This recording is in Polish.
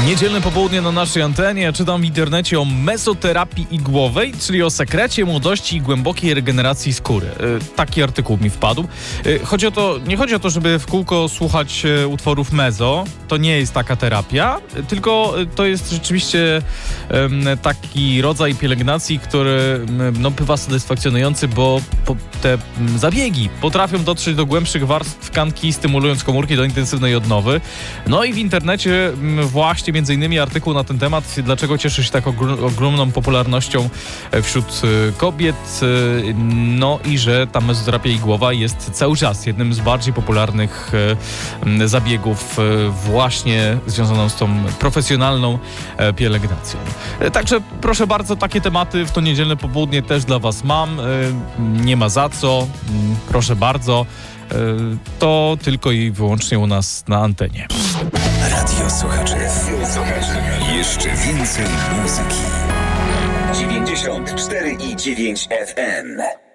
Niedzielne popołudnie na naszej antenie. Czytam w internecie o mezoterapii igłowej, czyli o sekrecie młodości i głębokiej regeneracji skóry. Taki artykuł mi wpadł. Nie chodzi o to, żeby w kółko słuchać utworów mezo. To nie jest taka terapia, tylko to jest rzeczywiście taki rodzaj pielęgnacji, który bywa satysfakcjonujący, bo te zabiegi potrafią dotrzeć do głębszych warstw tkanki, stymulując komórki do intensywnej odnowy. No i w internecie właśnie między innymi artykuł na ten temat, dlaczego cieszy się tak ogromną popularnością wśród kobiet, no i że ta mezoterapia igłowa jest cały czas jednym z bardziej popularnych zabiegów właśnie związaną z tą profesjonalną pielęgnacją. Także proszę bardzo, takie tematy w to niedzielne popołudnie też dla Was mam. Nie ma za co, proszę bardzo. To tylko i wyłącznie u nas na antenie. Radio Słuchaczy. Jeszcze więcej muzyki. 94,9 FM.